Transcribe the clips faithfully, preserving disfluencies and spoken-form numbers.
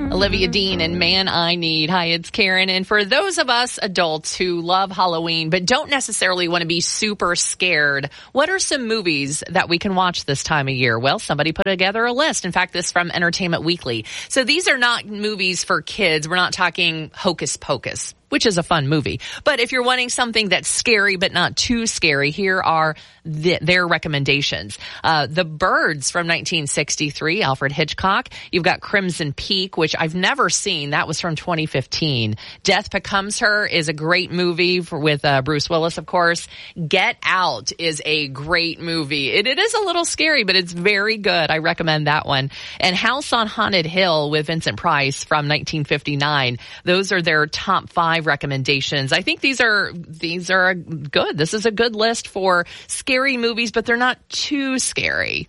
Olivia Dean and Man I Need. Hi, it's Karen. And for those of us adults who love Halloween but don't necessarily want to be super scared, what are some movies that we can watch this time of year? Well, somebody put together a list. In fact, this is from Entertainment Weekly. So these are not movies for kids. We're not talking Hocus Pocus, which is a fun movie. But if you're wanting something that's scary but not too scary, here are the, their recommendations. Uh, The Birds from nineteen sixty-three, Alfred Hitchcock. You've got Crimson Peak, which I've never seen. That was from twenty fifteen. Death Becomes Her is a great movie for, with uh, Bruce Willis, of course. Get Out is a great movie. It, it is a little scary, but it's very good. I recommend that one. And House on Haunted Hill with Vincent Price from nineteen fifty-nine. Those are their top five recommendations. I think these are these are good. This is a good list for scary movies, but they're not too scary.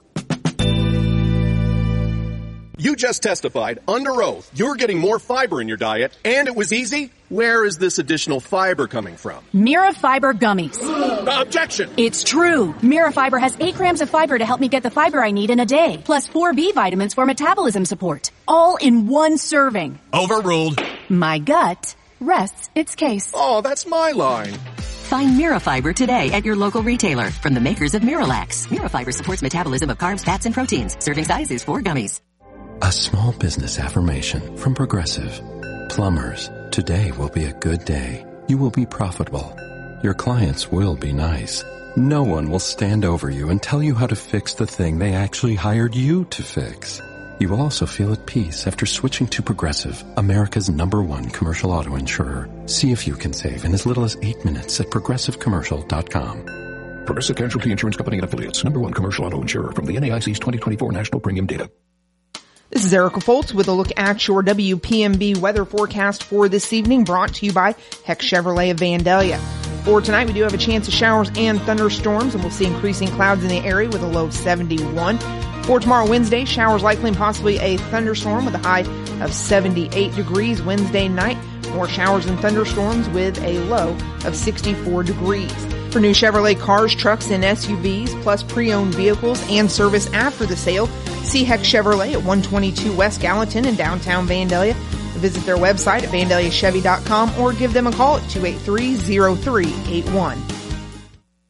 You just testified under oath you're getting more fiber in your diet, and it was easy? Where is this additional fiber coming from? Mirafiber gummies. Objection! It's true. Mirafiber has eight grams of fiber to help me get the fiber I need in a day, plus four B vitamins for metabolism support. All in one serving. Overruled. My gut rests its case. Oh, that's my line. Find Mirafiber today at your local retailer from the makers of Miralax. Mirafiber supports metabolism of carbs, fats, and proteins. Serving size is four gummies. A small business affirmation from Progressive. Plumbers, today will be a good day. You will be profitable. Your clients will be nice. No one will stand over you and tell you how to fix the thing they actually hired you to fix. You will also feel at peace after switching to Progressive, America's number one commercial auto insurer. See if you can save in as little as eight minutes at progressive commercial dot com. Progressive Casualty Insurance Company and Affiliates, number one commercial auto insurer from the N A I C's twenty twenty-four National Premium Data. This is Erica Foltz with a look at your W P M B weather forecast for this evening, brought to you by Heck Chevrolet of Vandalia. For tonight, we do have a chance of showers and thunderstorms, and we'll see increasing clouds in the area with a low of seventy-one. For tomorrow, Wednesday, showers likely and possibly a thunderstorm with a high of seventy-eight degrees. Wednesday night, more showers and thunderstorms with a low of sixty-four degrees. For new Chevrolet cars, trucks, and S U Vs, plus pre-owned vehicles and service after the sale, see Heck Chevrolet at one twenty-two West Gallatin in downtown Vandalia. Visit their website at vandalia chevy dot com or give them a call at two eight three, zero three eight one.